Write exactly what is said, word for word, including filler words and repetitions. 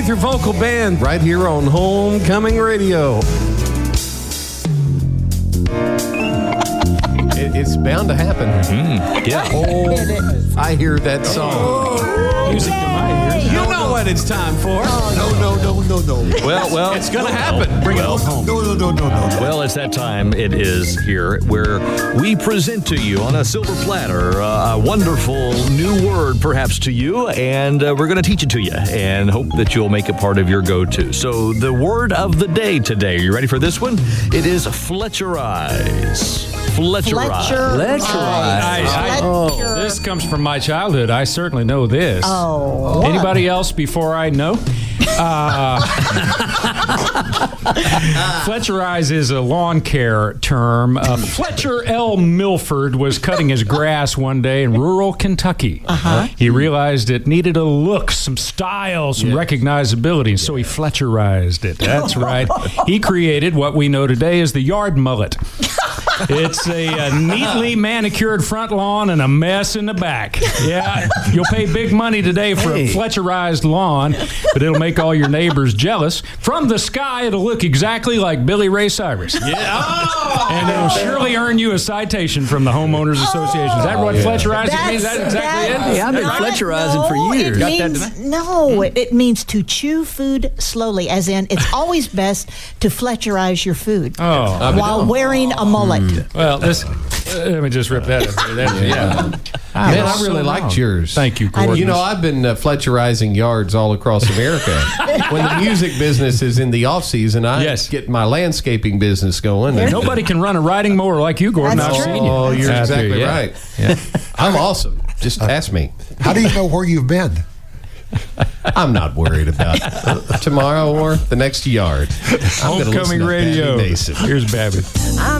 Faith, your vocal band, right here on Homecoming Radio. It, it's bound to happen. Mm, yeah. Oh, I hear that song. Oh, music to my ears. You know what it's time for. No, no, no, no, no. Well, well. It's going to happen. Bring well, it home. No, no, no, no, no. Well, it's that time. It is here where we present to you on a silver platter uh, a wonderful new word, perhaps to you, and uh, we're going to teach it to you and hope that you'll make it part of your go-to. So the word of the day today, are you ready for this one? It is Fletcherize. Fletcherize. Fletcherize. I, I, Oh. This comes from my childhood. I certainly know this. Oh. Anybody else before I know? Uh, Fletcherize is a lawn care term. Uh, Fletcher L. Milford was cutting his grass one day in rural Kentucky. Uh-huh. He realized it needed a look, some style, some Yes. recognizability, so he Fletcherized it. That's right. He created what we know today as the yard mullet. It's a, a neatly manicured front lawn and a mess in the back. Yeah, you'll pay big money today for Hey. a Fletcherized lawn, but it'll make all your neighbors jealous. From the sky, it'll look exactly like Billy Ray Cyrus. Yeah. Oh. And it'll surely earn you a citation from the Homeowners Association. Is that what yeah. Fletcherizing means? Is that exactly that- it? Yeah, I've been not- Fletcherizing no, for years. It Got that means, tonight? no, it, it means to chew food slowly, as in it's always best to Fletcherize your food Oh. while wearing a mullet. Well, this, uh, let me just rip that up here. That, yeah. Man, That's I really so liked wrong. yours. Thank you, Gordon. You know, I've been uh, Fletcherizing yards all across America. When the music business is in the off season, I Yes. get my landscaping business going. And Nobody can run a riding mower like you, Gordon. That's I've true. seen you. Oh, you're Out there, exactly yeah. right. Yeah. I'm awesome. Just ask me. How do you know where you've been? I'm not worried about tomorrow or the next yard. I'm gonna listen Homecoming to Radio. Patty Mason. Here's Babbitt. I'm